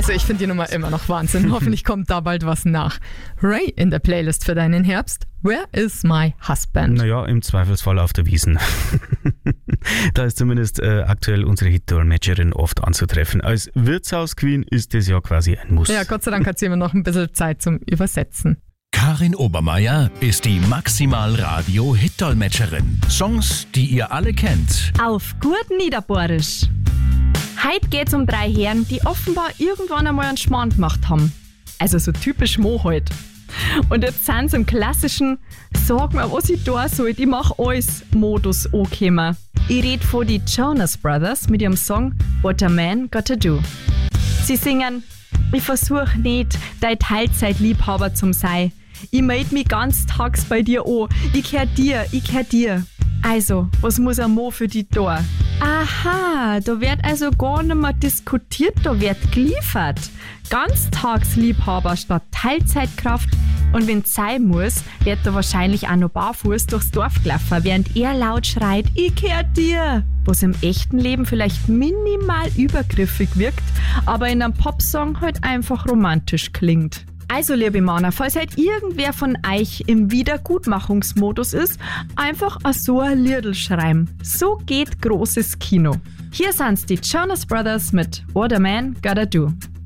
Also ich finde die Nummer immer noch Wahnsinn. Hoffentlich kommt da bald was nach. Ray in der Playlist für deinen Herbst. Where is my husband? Naja, im Zweifelsfall auf der Wiesn. Da ist zumindest aktuell unsere Hit-Dolmetscherin oft anzutreffen. Als Wirtshaus-Queen ist das ja quasi ein Muss. Ja, Gott sei Dank hat sie immer noch ein bisschen Zeit zum Übersetzen. Karin Obermeier ist die Maximal-Radio-Hit-Dolmetscherin. Songs, die ihr alle kennt. Auf gut Niederbohrisch. Heute geht's um 3 Herren, die offenbar irgendwann einmal einen Schmarrn gemacht haben. Also so typisch Mo halt. Und jetzt sind sie im klassischen Sag mir, was ich da soll, ich mach alles Modus angekommen. Ich rede von die Jonas Brothers mit ihrem Song What a Man Gotta Do. Sie singen: Ich versuch nicht, dein Teilzeitliebhaber zum sein. Ich meld mich ganz tags bei dir an. Ich kehr dir. Also, was muss ein Mo für die da? Aha, da wird also gar nicht mehr diskutiert, da wird geliefert. Ganztagsliebhaber statt Teilzeitkraft. Und wenn's sein muss, wird er wahrscheinlich auch noch barfuß durchs Dorf gelaufen, während er laut schreit, ich kehr dir. Was im echten Leben vielleicht minimal übergriffig wirkt, aber in einem Popsong halt einfach romantisch klingt. Also, liebe Männer, falls halt irgendwer von euch im Wiedergutmachungsmodus ist, einfach so ein Liedl schreiben. So geht großes Kino. Hier sind's die Jonas Brothers mit What a Man Gotta Do.